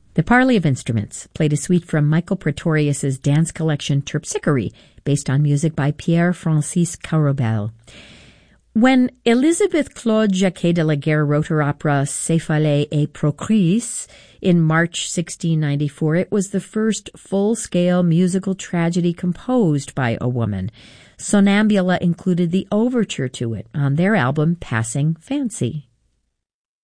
The Parley of Instruments played a suite from Michael Pretorius's dance collection Terpsichore, based on music by Pierre-Francis Carobel. When Elizabeth Claude Jacquet de la Guerre wrote her opera Céphalée et Procris in March 1694, it was the first full-scale musical tragedy composed by a woman. Sonnambula included the overture to it on their album Passing Fancy.